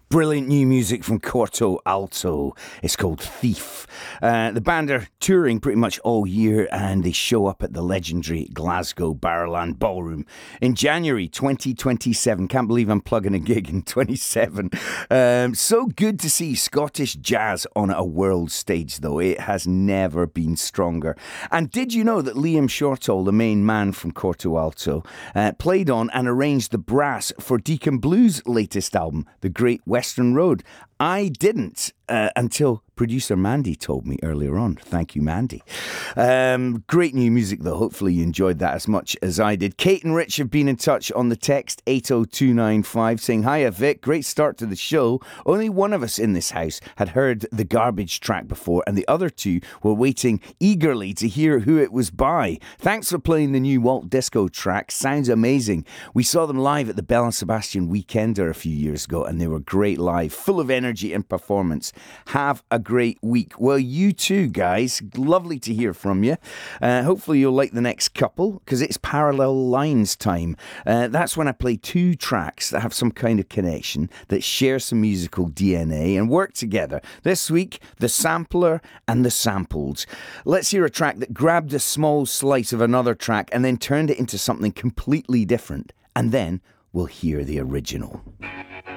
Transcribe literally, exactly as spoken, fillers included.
Brilliant new music from Corto Alto. It's called Thief. Uh, the band are touring pretty much all year and they show up at the legendary Glasgow Barrowland Ballroom in January twenty twenty-seven. Can't believe I'm plugging a gig in twenty-seven. Um, so good to see Scottish jazz on a world stage, though. It has never been stronger. And did you know that Liam Shortall, the main man from Corto Alto, uh, played on and arranged the brass for Deacon Blue's latest album, The Great Western Road? I didn't uh, until producer Mandy told me earlier on. Thank you, Mandy. Um, great new music, though. Hopefully you enjoyed that as much as I did. Kate and Rich have been in touch on the text eight oh two nine five saying, "Hiya, Vic. Great start to the show. Only one of us in this house had heard the Garbage track before, and the other two were waiting eagerly to hear who it was by. Thanks for playing the new Walt Disco track. Sounds amazing. We saw them live at the Belle and Sebastian Weekender a few years ago, and they were great live, full of energy and performance. Have a great week." Well, you too, guys. Lovely to hear from you. Uh, hopefully you'll like the next couple, because it's Parallel Lines time. Uh, that's when I play two tracks that have some kind of connection, that share some musical D N A and work together. This week, the sampler and the sampled. Let's hear a track that grabbed a small slice of another track and then turned it into something completely different. And then we'll hear the original.